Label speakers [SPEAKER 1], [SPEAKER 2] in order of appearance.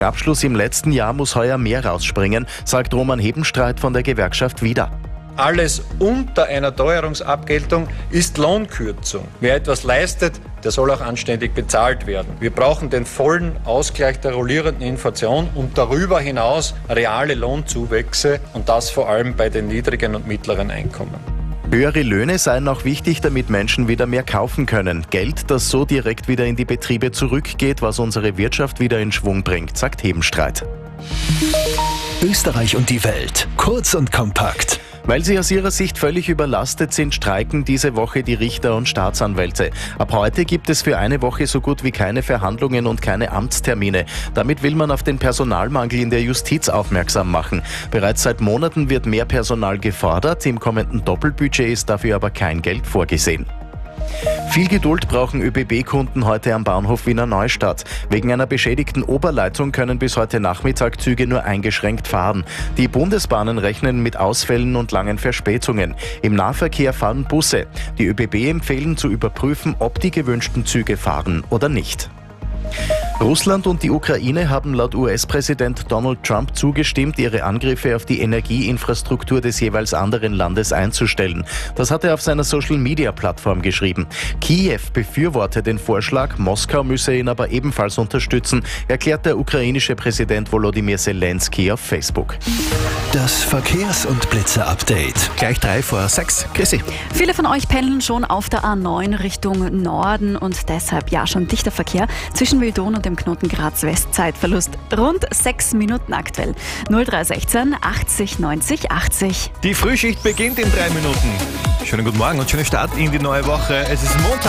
[SPEAKER 1] Abschluss im letzten Jahr muss heuer mehr rausspringen, sagt Roman Hebenstreit von der Gewerkschaft Vida.
[SPEAKER 2] Alles unter einer Teuerungsabgeltung ist Lohnkürzung. Wer etwas leistet, der soll auch anständig bezahlt werden. Wir brauchen den vollen Ausgleich der rollierenden Inflation und darüber hinaus reale Lohnzuwächse und das vor allem bei den niedrigen und mittleren Einkommen.
[SPEAKER 1] Höhere Löhne seien auch wichtig, damit Menschen wieder mehr kaufen können. Geld, das so direkt wieder in die Betriebe zurückgeht, was unsere Wirtschaft wieder in Schwung bringt, sagt Hebenstreit.
[SPEAKER 3] Österreich und die Welt. Kurz und kompakt.
[SPEAKER 1] Weil sie aus ihrer Sicht völlig überlastet sind, streiken diese Woche die Richter und Staatsanwälte. Ab heute gibt es für eine Woche so gut wie keine Verhandlungen und keine Amtstermine. Damit will man auf den Personalmangel in der Justiz aufmerksam machen. Bereits seit Monaten wird mehr Personal gefordert, im kommenden Doppelbudget ist dafür aber kein Geld vorgesehen. Viel Geduld brauchen ÖBB-Kunden heute am Bahnhof Wiener Neustadt. Wegen einer beschädigten Oberleitung können bis heute Nachmittag Züge nur eingeschränkt fahren. Die Bundesbahnen rechnen mit Ausfällen und langen Verspätungen. Im Nahverkehr fahren Busse. Die ÖBB empfehlen zu überprüfen, ob die gewünschten Züge fahren oder nicht. Russland und die Ukraine haben laut US-Präsident Donald Trump zugestimmt, ihre Angriffe auf die Energieinfrastruktur des jeweils anderen Landes einzustellen. Das hat er auf seiner Social-Media-Plattform geschrieben. Kiew befürworte den Vorschlag, Moskau müsse ihn aber ebenfalls unterstützen, erklärt der ukrainische Präsident Volodymyr Zelensky auf Facebook.
[SPEAKER 3] Das Verkehrs- und Blitzer-Update.
[SPEAKER 4] Gleich 3:06. Chrissy.
[SPEAKER 5] Viele von euch pendeln schon auf der A9 Richtung Norden und deshalb ja schon dichter Verkehr zwischen Wildon und dem Knoten Graz-West. Zeitverlust rund 6 Minuten aktuell. 0316 80 90 80.
[SPEAKER 4] Die Frühschicht beginnt in 3 Minuten. Schönen guten Morgen und schönen Start in die neue Woche. Es ist Montag.